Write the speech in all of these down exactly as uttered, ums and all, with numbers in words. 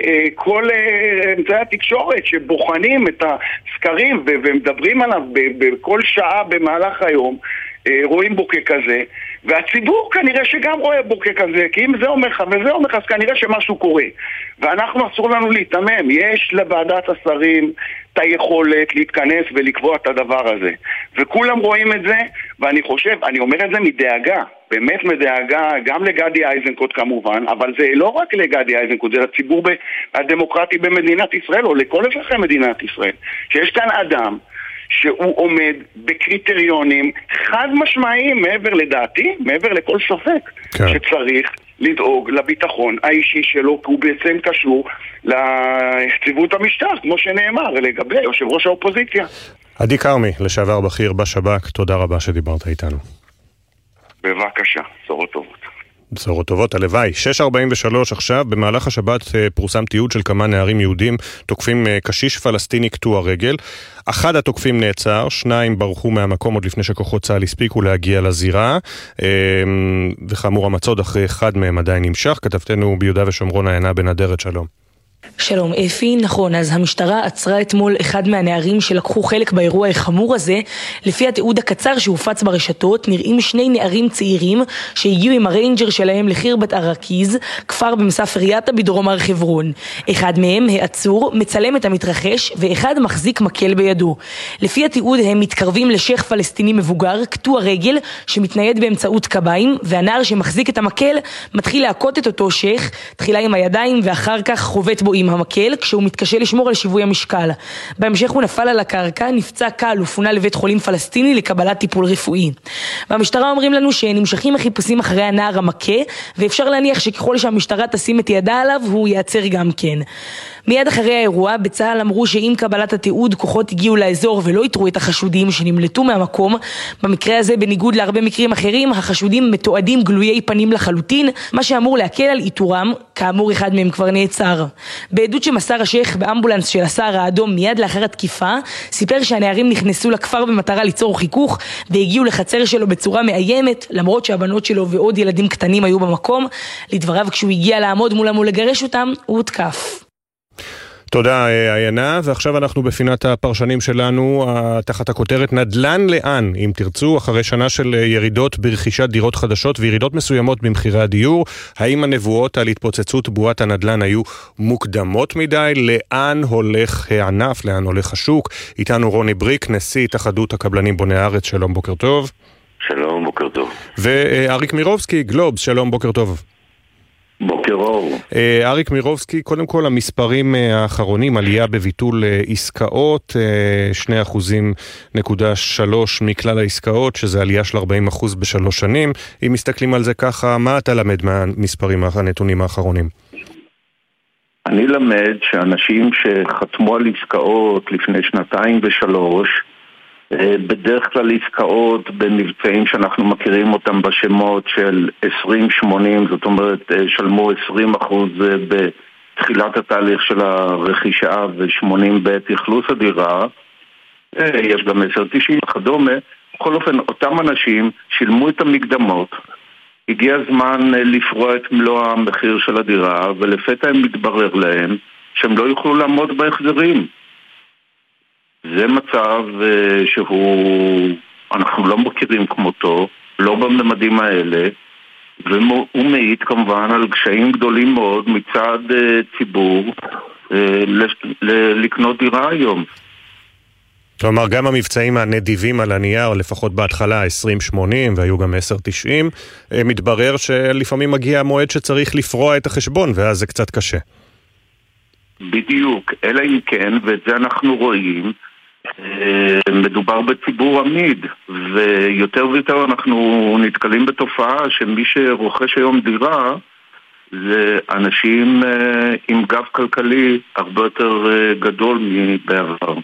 כל אמצעי התקשורת שבוחנים את הסקרים ומדברים עליו בכל שעה במהלך היום, רואים בו ככזה, והציבור כנראה שגם רואה בו ככזה, כי אם זה אומר לך וזה אומר לך, אז כנראה שמשהו קורה. ואנחנו אסור לנו להתאמם, יש לוועדת השרים את היכולת להתכנס ולקבוע את הדבר הזה. וכולם רואים את זה, ואני חושב, אני אומר את זה מדאגה, באמת מדאגה, גם לגדי איזנקוט כמובן, אבל זה לא רק לגדי איזנקוט, זה לציבור הדמוקרטי במדינת ישראל, או לכל אזרחי מדינת ישראל, שיש כאן אדם, שהוא עומד בקריטריונים חד משמעיים מעבר לדעתי, מעבר לכל ספק, כן. שצריך לדאוג לביטחון האישי שלו, כי הוא בעצם קשור ליציבות המשטר, כמו שנאמר, לגבי יושב ראש האופוזיציה. עדי כרמי, לשעבר בכיר בשב"כ, תודה רבה שדיברת איתנו. בבקשה, בשורות טובות. בשורות טובות, הלוואי. שש ארבעים ושלוש עכשיו, במהלך השבת פורסם תיעוד של כמה נערים יהודים תוקפים קשיש פלסטיני קטוע רגל. אחד התוקפים נעצר, שניים ברחו מהמקום עוד לפני שכוחות צה"ל הספיקו להגיע לזירה, וכאמור המצוד אחרי אחד מהם עדיין נמשך. כתבתנו ביהודה ושומרון עיינה בן אדרת, שלום. שלום אפי, נכון, אז המשטרה עצרה אתמול אחד מהנערים שלקחו חלק באירוע החמור הזה. לפי התיעוד הקצר שהופץ ברשתות, נראים שני נערים צעירים שהגיעו עם הריינג'ר שלהם לחירבת ארקיז, כפר במספר יטה בדרום הר חברון. אחד מהם, העצור, מצלם את המתרחש, ואחד מחזיק מקל בידו. לפי התיעוד הם מתקרבים לשייך פלסטיני מבוגר, קטוע רגל, שמתנייד באמצעות קביים, והנער שמחזיק את המקל מתחיל להכות את אותו שייך, תחילה עם הידיים ואחר כך חובט בו עם המקל, כשהוא מתקשה לשמור על שיווי המשקל. בהמשך הוא נפל על הקרקע, נפצע קל ופונה לבית חולים פלסטיני לקבלת טיפול רפואי. והמשטרה אומרים לנו שנמשכים החיפושים אחרי הנער המכה, ואפשר להניח שככל שהמשטרה תשים את ידה עליו, הוא יעצר גם כן. מיד אחרי האירוע, בצה"ל אמרו שעם קבלת התיעוד, כוחות הגיעו לאזור ולא יתרו את החשודים שנמלטו מהמקום. במקרה הזה, בניגוד להרבה מקרים אחרים, החשודים מתועדים גלויי פנים לחלוטין, מה שאמור להקל על איתורם, כאמור אחד מהם כבר נעצר. בעדות שמסר השייך באמבולנס של הסהר האדום מיד לאחר התקיפה, סיפר שהנערים נכנסו לכפר במטרה ליצור חיכוך, והגיעו לחצר שלו בצורה מאיימת, למרות שהבנות שלו ועוד ילדים קטנים היו במקום. לדבריו, כשהוא הגיע לעמוד מולם ולגרש אותם, הוא הותקף. תודה עיינה, ועכשיו אנחנו בפינת הפרשנים שלנו, תחת הכותרת נדל"ן לאן, אם תרצו, אחרי שנה של ירידות ברכישת דירות חדשות וירידות מסוימות במחירי הדיור. האם הנבואות על התפוצצות בועת הנדל"ן היו מוקדמות מדי? לאן הולך הענף, לאן הולך השוק? איתנו רוני בריק, נשיא התאחדות הקבלנים בוני הארץ, שלום, בוקר טוב. שלום, בוקר טוב. ואריק מירובסקי, גלובס, שלום, בוקר טוב. בוקר אור. אריק מירובסקי, קודם כל המספרים האחרונים, עלייה בביטול עסקאות, שני אחוזים נקודה שלוש מכלל העסקאות, שזה עלייה של ארבעים אחוז בשלוש שנים. אם מסתכלים על זה ככה, מה אתה למד מהמספרים, הנתונים האחרונים? אני למד שאנשים שחתמו על עסקאות לפני שנתיים ושלוש, בדרך כלל עסקאות במבצעים שאנחנו מכירים אותם בשמות של עשרים שמונים, זאת אומרת שלמו עשרים אחוז בתחילת התהליך של הרכישה ו-שמונים בעת אכלוס הדירה, יש גם עשר תשעים וכדומה. בכל אופן, אותם אנשים שילמו את המקדמות, הגיע הזמן לפרוע את מלוא המחיר של הדירה, ולפתע הם מתברר להם שהם לא יוכלו לעמוד בהחזרים. זה מצב שהוא, אנחנו לא מכירים כמותו, לא בממדים האלה, והוא מעיד כמובן על קשיים גדולים מאוד מצד ציבור לקנות דירה היום. כלומר, גם המבצעים הנדיבים על הנייר, לפחות בהתחלה עשרים שמונים והיו גם עשר תשעים, מתברר שלפעמים מגיע המועד שצריך לפרוע את החשבון, ואז זה קצת קשה. בדיוק, אלא אם כן, ואת זה אנחנו רואים, מדובר בציבור עמיד, ויותר ויותר אנחנו נתקלים בתופעה שמי שרוכש היום דירה זה אנשים עם גב כלכלי הרבה יותר גדול מבעבר.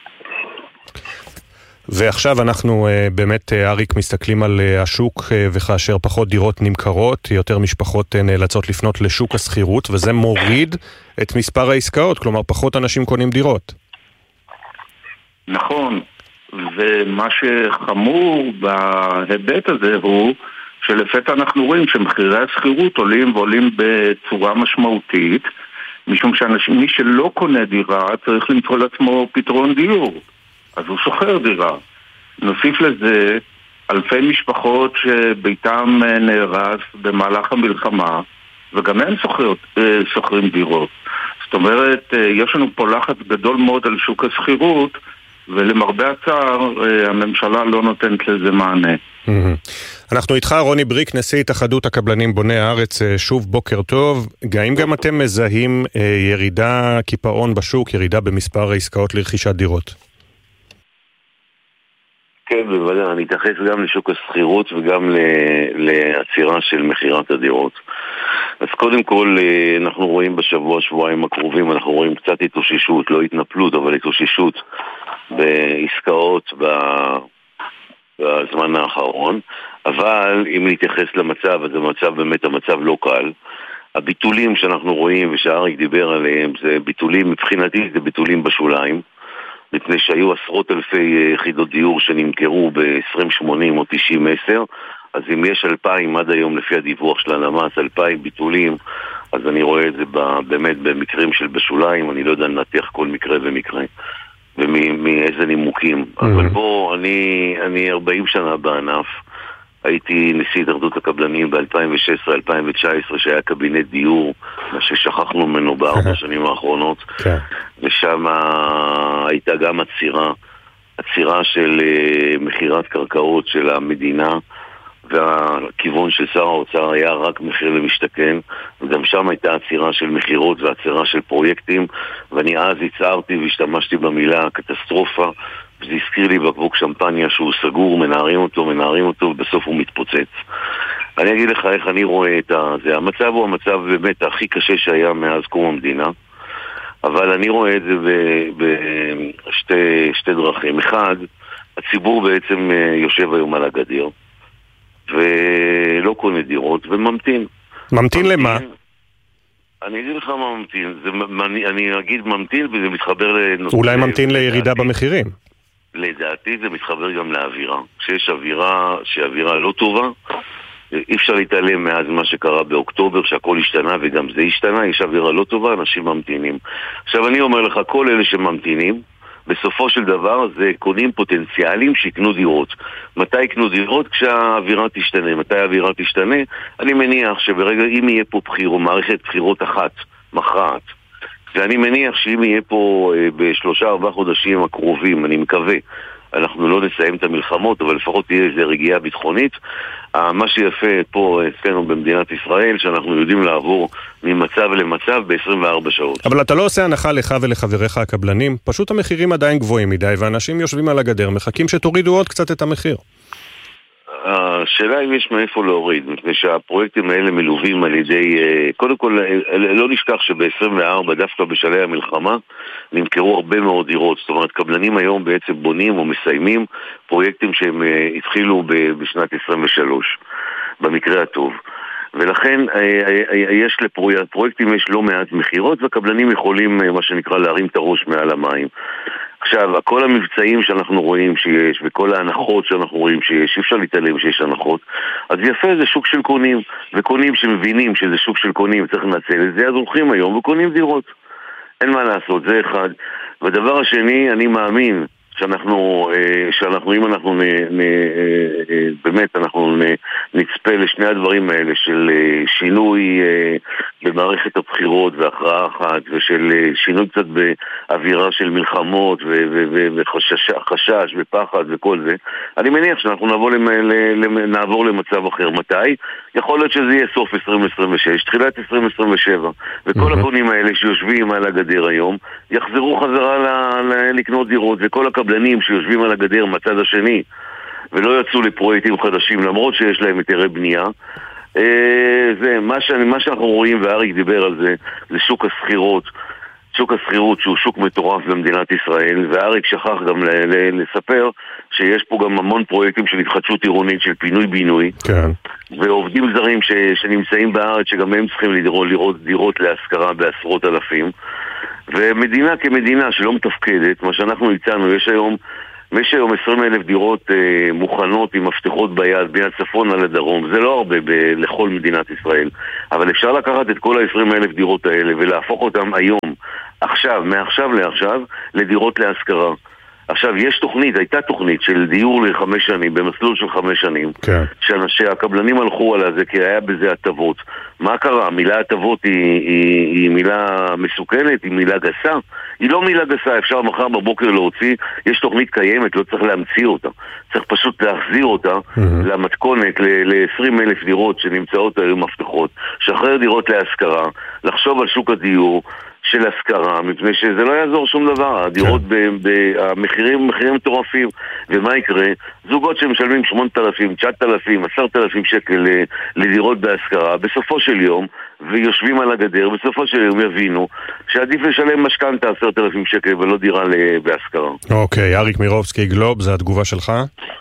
ועכשיו אנחנו באמת, אריק, מסתכלים על השוק, וכאשר פחות דירות נמכרות, יותר משפחות נאלצות לפנות לשוק הסחירות, וזה מוריד את מספר העסקאות, כלומר פחות אנשים קונים דירות. נכון, ומה שחמור בהיבט הזה הוא שלפתע אנחנו רואים שמחירי הסחירות עולים ועולים בצורה משמעותית, משום שמי שלא קונה דירה צריך למצוא לעצמו פתרון דיור, אז הוא שוכר דירה. נוסיף לזה אלפי משפחות שביתם נהרס במהלך המלחמה, וגם הם שוכרים דירות. זאת אומרת, יש לנו פה לחץ גדול מאוד על שוק השכירות, ולמרבה הצער הממשלה לא נותנת לזה מענה. אנחנו איתך, רוני בריק, נשיא התאחדות הקבלנים בוני הארץ. שוב בוקר טוב. האם גם אתם מזהים ירידה, קיפאון בשוק, ירידה במספר העסקאות לרכישת דירות? כן, בוודאי, אני אתייחס גם לשוק השכירות וגם לעצירה של מחירת הדירות. אז קודם כל, אנחנו רואים בשבוע, שבועיים הקרובים, אנחנו רואים קצת התאוששות, לא התנפלות, אבל התאוששות בעסקאות בזמן האחרון. אבל אם נתייחס למצב, אז המצב באמת, המצב לא קל. הביטולים שאנחנו רואים ושאריק דיבר עליהם, זה ביטולים, מבחינתי זה ביטולים בשוליים. מפני שהיו עשרות אלפי יחידות דיור שנמכרו ב-עשרים שמונים או תשעים עשר, אז אם יש אלפיים עד היום לפי הדיווח של הנמ"ס, אלפיים ביטולים, אז אני רואה את זה באמת במקרים של בשוליים, אני לא יודע לנתח כל מקרה ומקרה, ומאיזה נימוקים. Mm-hmm. אבל בוא, אני, אני ארבעים שנה בענף, הייתי נשיא התאחדות הקבלנים ב-אלפיים ושש עשרה אלפיים ותשע עשרה שהיה קבינט דיור, מה ששכחנו ממנו בארבע שנים האחרונות, okay. ושם הייתה גם עצירה, עצירה של uh, מחירת קרקעות של המדינה, והכיוון של שר האוצר היה רק מחיר למשתכן, וגם שם הייתה עצירה של מחירות ועצירה של פרויקטים, ואני אז הצערתי והשתמשתי במילה קטסטרופה, זה הזכיר לי בקבוק שמפניה שהוא סגור, מנערים אותו, מנערים אותו, ובסוף הוא מתפוצץ. אני אגיד לך איך אני רואה את זה. המצב הוא המצב באמת הכי קשה שהיה מאז קום המדינה, אבל אני רואה את זה בשתי שתי דרכים. אחד, הציבור בעצם יושב היום על הגדר, ולא קונה דירות, וממתין. ממתין למה? אני אגיד לך מה ממתין. זה, אני, אני אגיד ממתין, וזה מתחבר לנושא... אולי ממתין לירידה במחירים. לדעתי זה מתחבר גם לאווירה. כשיש אווירה שאווירה לא טובה, אי אפשר להתעלם מאז מה שקרה באוקטובר, שהכל השתנה וגם זה השתנה, יש אווירה לא טובה, אנשים ממתינים. עכשיו אני אומר לך, כל אלה שממתינים, בסופו של דבר זה קונים פוטנציאלים שיקנו דירות. מתי יקנו דירות? כשהאווירה תשתנה. מתי האווירה תשתנה? אני מניח שברגע, אם יהיה פה בחירות, מערכת בחירות אחת, מכרעת, ואני מניח שאם יהיה פה אה, בשלושה ארבעה חודשים הקרובים, אני מקווה, אנחנו לא נסיים את המלחמות, אבל לפחות תהיה איזו רגיעה ביטחונית. אה, מה שיפה פה אצלנו במדינת ישראל, שאנחנו יודעים לעבור ממצב למצב ב-עשרים וארבע שעות. אבל אתה לא עושה הנחה לך ולחבריך הקבלנים, פשוט המחירים עדיין גבוהים מדי, ואנשים יושבים על הגדר, מחכים שתורידו עוד קצת את המחיר. השאלה אם יש מאיפה להוריד, מפני שהפרויקטים האלה מלווים על ידי, קודם כל לא נשכח שב-עשרים וארבע דווקא בשלהי המלחמה נמכרו הרבה מאוד דירות, זאת אומרת קבלנים היום בעצם בונים או מסיימים פרויקטים שהם התחילו בשנת עשרים ושלוש במקרה הטוב, ולכן יש לפרויקטים יש לא מעט מחירות, והקבלנים יכולים מה שנקרא להרים את הראש מעל המים. עכשיו, כל המבצעים שאנחנו רואים שיש, וכל ההנחות שאנחנו רואים שיש, אפשר להתעלם שיש הנחות, אז יפה, זה שוק של קונים, וקונים שמבינים שזה שוק של קונים, צריך לנצל את זה, אז הולכים היום וקונים דירות. אין מה לעשות, זה אחד. והדבר השני, אני מאמין שאנחנו, שאנחנו אם אנחנו נ, נ, באמת אנחנו נ, נצפה לשני הדברים האלה של שינוי במערכת הבחירות והכרעה אחת, ושל שינוי קצת באווירה של מלחמות וחשש ופחד וכל זה, אני מניח שאנחנו נעבור, למ, נעבור למצב אחר. מתי? יכול להיות שזה יהיה סוף עשרים עשרים ושש, תחילת עשרים עשרים ושבע, וכל הקונים האלה שיושבים על הגדר היום יחזרו חזרה ל, ל, לקנות דירות, וכל הקבלנים שיושבים על הגדר מצד השני ולא יצאו לפרויקטים חדשים למרות שיש להם היתרי בנייה, זה מה, שאני, מה שאנחנו רואים, ואריק דיבר על זה, זה שוק הסחירות, שוק הסחירות שהוא שוק מטורף במדינת ישראל, ואריק שכח גם ל- ל- לספר שיש פה גם המון פרויקטים של התחדשות עירונית, של פינוי-בינוי, כן. ועובדים זרים ש- שנמצאים בארץ שגם הם צריכים לראות, לראות דירות להשכרה בעשרות אלפים, ומדינה כמדינה שלא מתפקדת, מה שאנחנו הצענו, יש היום יש היום עשרים אלף דירות אה, מוכנות עם מפתחות ביד, מהצפון על הדרום. זה לא הרבה ב- לכל מדינת ישראל. אבל אפשר לקחת את כל ה-עשרים אלף דירות האלה ולהפוך אותם היום, עכשיו, מעכשיו לעכשיו, לדירות להשכרה. עכשיו, יש תוכנית, הייתה תוכנית של דיור לחמש שנים, במסלול של חמש שנים, כן. שהקבלנים הלכו על זה, כי היה בזה הטבות. מה קרה? המילה הטבות היא, היא, היא מילה מסוכנת, היא מילה גסה. היא לא מילה גסה, אפשר מחר בבוקר להוציא, יש תוכנית קיימת, לא צריך להמציא אותה. צריך פשוט להחזיר אותה mm-hmm. למתכונת, ל-עשרים אלף דירות שנמצאות היום מפתחות, שחרר דירות להשכרה, לחשוב על שוק הדיור, של השכרה, מפני שזה לא יעזור שום דבר. הדירות במחירים, מחירים מטורפים. ומה יקרה? זוגות שמשלמים שמונת אלפים, תשעת אלפים, עשרת אלפים שקל לדירות בהשכרה, בסופו של יום, ויושבים על הגדר, בסופו של יום יבינו שעדיף לשלם משכנתה עשרת אלפים שקל ולא דירה בהשכרה. אוקיי, אריק מירובסקי, גלוב, זו התגובה שלך?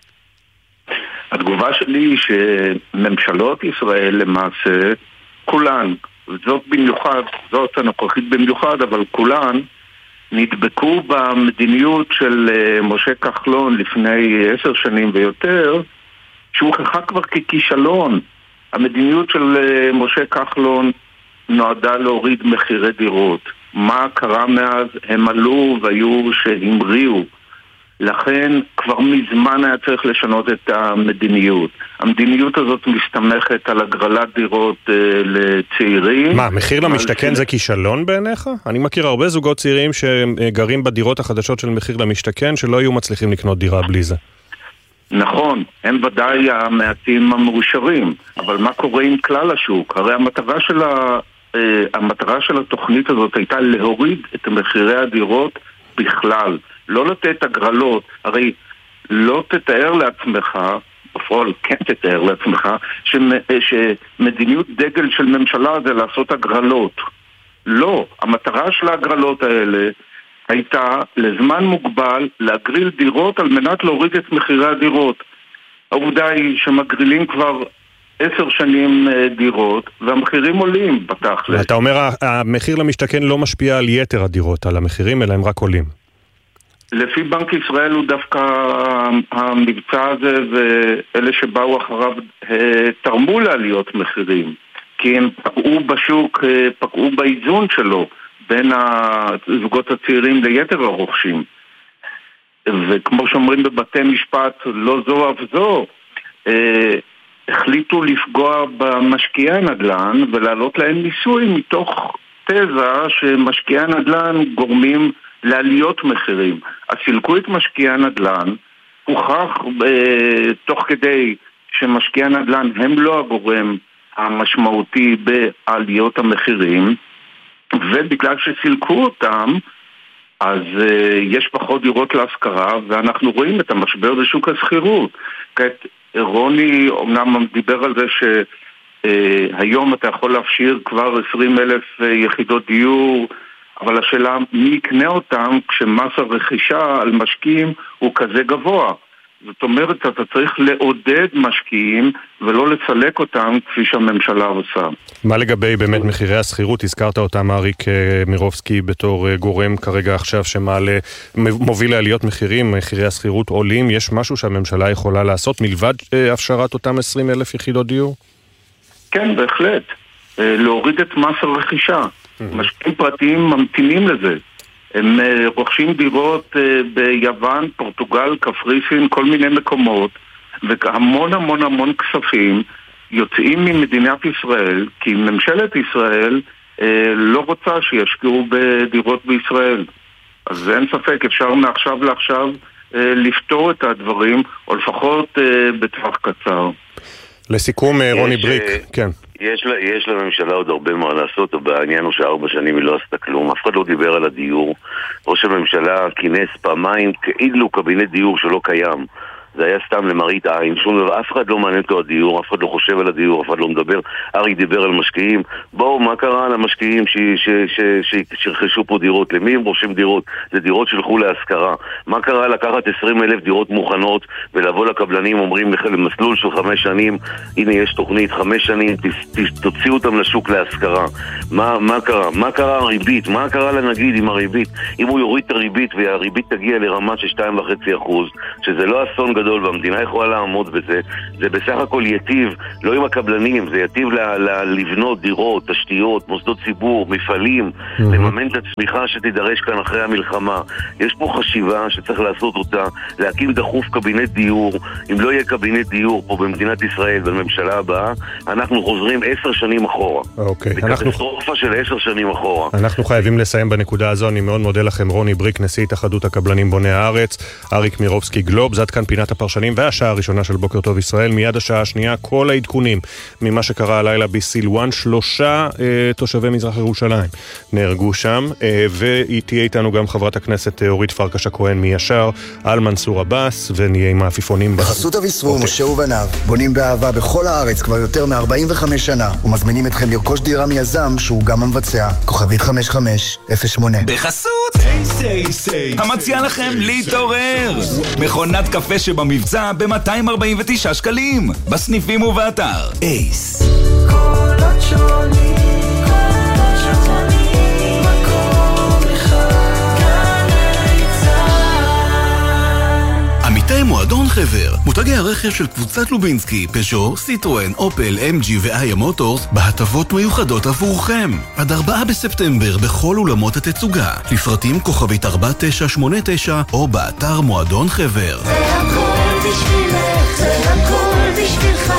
התגובה שלי היא שממשלות ישראל למעשה, כולן, זאת במיוחד, זאת הנוכחית במיוחד, אבל כולן נדבקו במדיניות של משה כחלון לפני עשר שנים ויותר, שהוכחה כבר ככישלון. המדיניות של משה כחלון נועדה להוריד מחירי דירות. מה קרה מאז? הם עלו והיו שהמריאו. לכן כבר מזמן היה צריך לשנות את המדיניות. המדיניות הזאת מסתמכת על הגרלת דירות אה, לצעירים. מה, מחיר למשתכן זה כישלון בעיניך? אני מכיר הרבה זוגות צעירים שגרים בדירות החדשות של מחיר למשתכן, שלא היו מצליחים לקנות דירה בלי זה. נכון, הם ודאי המעטים המאושרים, אבל מה קורה עם כלל השוק? הרי המטרה של, ה, אה, המטרה של התוכנית הזאת הייתה להוריד את מחירי הדירות בכלל. לא לתת הגרלות, הרי לא תתאר לעצמך, בפועל כן תתאר לעצמך, שמדיניות דגל של ממשלה זה לעשות הגרלות. לא, המטרה של ההגרלות האלה הייתה לזמן מוגבל להגריל דירות על מנת להוריד את מחירי הדירות. העובדה היא שמגרילים כבר עשר שנים דירות והמחירים עולים בתכל'ס. אתה אומר המחיר למשתכן לא משפיע על יתר הדירות, על המחירים, אלא הם רק עולים. לפי בנק ישראל הוא דווקא המבצע הזה ואלה שבאו אחריו תרמו לעליות מחירים, כי הם פגעו בשוק, פגעו באיזון שלו בין הזוגות הצעירים ליתר הרוכשים. וכמו שאומרים בבתי משפט, לא זו אף זו, החליטו לפגוע במשקיעי הנדל"ן ולהעלות להם מיסוי מתוך תזה שמשקיעי הנדל"ן גורמים לעליות מחירים. אז סילקו את משקיעי הנדל"ן, הוכח אה, תוך כדי שמשקיעי הנדל"ן הם לא הגורם המשמעותי בעליות המחירים, ובגלל שסילקו אותם, אז אה, יש פחות דירות להשכרה, ואנחנו רואים את המשבר בשוק השכירות. כעת רוני אומנם דיבר על זה שהיום אה, אתה יכול להפשיר כבר עשרים אלף אה, יחידות דיור, אבל השאלה מי יקנה אותם כשמס הרכישה על משקיעים הוא כזה גבוה. זאת אומרת, אתה צריך לעודד משקיעים ולא לסלק אותם כפי שהממשלה עושה. מה לגבי באמת מחירי השכירות? הזכרת אותם אריק מירובסקי בתור גורם כרגע עכשיו שמעלה, מוביל לעליות מחירים, מחירי השכירות עולים. יש משהו שהממשלה יכולה לעשות מלבד אפשרת אותם עשרים אלף יחידות דיור? כן, בהחלט. להוריד את מס הרכישה. משקיעים פרטיים ממתינים לזה. הם רוכשים דירות ביוון, פורטוגל, קפריסין, כל מיני מקומות, והמון המון המון כספים יוצאים ממדינת ישראל, כי ממשלת ישראל לא רוצה שישקיעו בדירות בישראל. אז אין ספק, אפשר מעכשיו לעכשיו לפתור את הדברים, או לפחות בטווח קצר. לסיכום, רוני בריק, כן. יש, יש לממשלה עוד הרבה מה לעשות, ובעניין הוא שארבע שנים היא לא עשתה כלום. אף אחד לא דיבר על הדיור. ראש הממשלה כינס פעמיים כאילו קבינט דיור שלא קיים. זה היה סתם למראית עין, שום דבר, אף אחד לא מעניין אותו הדיור, אף אחד לא חושב על הדיור, אף אחד לא מדבר. אריק דיבר על משקיעים, בואו, מה קרה על המשקיעים שירכשו פה דירות? למי הם רושם דירות? זה דירות שלחו להשכרה. מה קרה לקחת עשרים אלף דירות מוכנות ולבוא לקבלנים, אומרים למסלול של חמש שנים, הנה יש תוכנית, חמש שנים, תוציאו אותם לשוק להשכרה. מה, מה קרה? מה קרה הריבית? מה קרה לנגיד עם הריבית? אם הוא יוריד את הריבית והריבית תגיע לרמה של שתיים וחצי אחוז, שזה לא אסון גדול והמדינה יכולה לעמוד בזה, זה בסך הכל יטיב, לא עם הקבלנים, זה יטיב ל- ל- לבנות דירות, תשתיות, מוסדות ציבור, מפעלים, mm-hmm. לממן את הצמיחה שתידרש כאן אחרי המלחמה. יש פה חשיבה שצריך לעשות אותה, להקים דחוף קבינט דיור. אם לא יהיה קבינט דיור פה במדינת ישראל בממשלה הבאה, אנחנו חוזרים עשר שנים אחורה. אוקיי. זה אנחנו... קטסטרופה של עשר שנים אחורה. אנחנו חייבים לסיים בנקודה הזו. אני מאוד מודה לכם, רוני בריק, נשיא התאחדות הקבלנים בוני הארץ, אריק מירובסקי גלובס, עד כאן פינת הפרשנים והשעה הראשונה של בוקר טוב ישראל. מיד השעה השנייה, כל העדכונים ממה שקרה הלילה בסילואן. שלושה אה, תושבי מזרח ירושלים נהרגו שם, אה, ותהיה איתנו גם חברת הכנסת אורית פרקש הכהן מישר על מנסור עבאס, ונהיה עם העפיפונים. בחסות אביסרור, משה ובניו, בונים באהבה בכל הארץ כבר יותר מ-ארבעים וחמש שנה, ומזמינים אתכם לרכוש דירה מיזם שהוא גם המבצע. כוכבית חמש חמש אפס שמונה. בחסות המציע לכם להתעורר, מכונת קפה שבמבצע ב-מאתיים ארבעים ותשעה שקלים בסניפים ובאתר אייס. קולות שונים, קולות שונים, מקום אחד, גלי צהל. עמיתי מועדון חבר, מותגי הרכב של קבוצת לובינסקי, פז'ו, סיטרואן, אופל, אם ג'י ואיה מוטורס בהטבות מיוחדות עבורכם. עד ארבעה בספטמבר בכל אולמות התצוגה. לפרטים כוכבית ארבע תשע שמונה תשע או באתר מועדון חבר. זה הכל בשבילך, זה הכל בשבילך,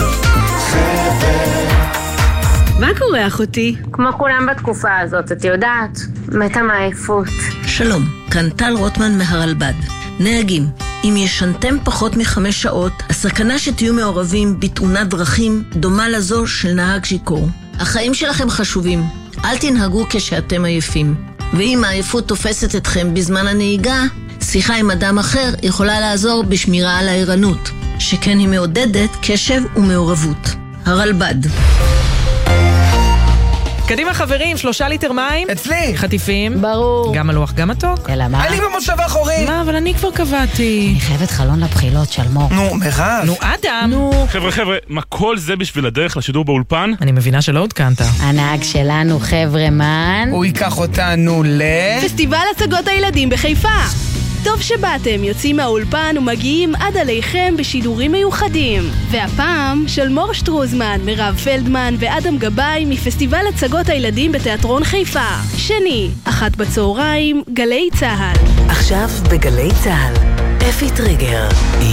חבר. מה קורה אחותי? כמו כולם בתקופה הזאת, את יודעת, מתה מעייפות. שלום, כאן טל רוטמן מהרלב"ד. נהגים, אם ישנתם פחות מחמש שעות, הסכנה שתהיו מעורבים בתאונת דרכים דומה לזו של נהג שיכור. החיים שלכם חשובים, אל תנהגו כשאתם עייפים. ואם העייפות תופסת אתכם בזמן הנהיגה, שיחה עם אדם אחר יכולה לעזור בשמירה על הערנות, שכן היא מעודדת קשב ומעורבות. הרלב"ד. קדימה חברים, שלושה ליטר מים. אצלי. חטיפים. ברור. גם מלוח, גם מתוק. אלא מה? אני במושב האחורי. מה, אבל אני כבר קבעתי. אני חייבת חלון לבחילות של מור. נו, מירב. נו, אדם. נו. חבר'ה, חבר'ה, מה כל זה בשביל הדרך לשידור באולפן? אני מבינה שלא עודכנת. הנהג שלנו, חבר'ה מן. הוא ייקח אותנו ל... פסטיבל הצגות הילדים בחיפה. טוב שבאתם, יוצאים מהאולפן ומגיעים עד עליכם בשידורים מיוחדים. והפעם של מור שטרוזמן, מירב פלדמן ואדם גבאי מפסטיבל הצגות הילדים בתיאטרון חיפה. שני, אחת בצהריים, גלי צהל. עכשיו בגלי צהל, אפי טריגר,